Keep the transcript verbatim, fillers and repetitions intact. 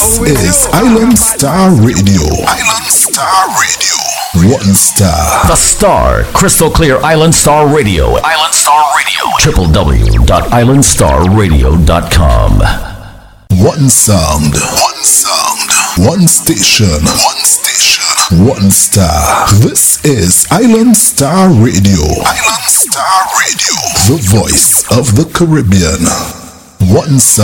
This is Island Star Radio. Island Star Radio. One star. The Star. Crystal clear Island Star Radio. Island Star Radio. w w w dot island star radio dot com. One sound. One sound. One station. One station. One star. This is Island Star Radio. Island Star Radio. The voice of the Caribbean. One sound.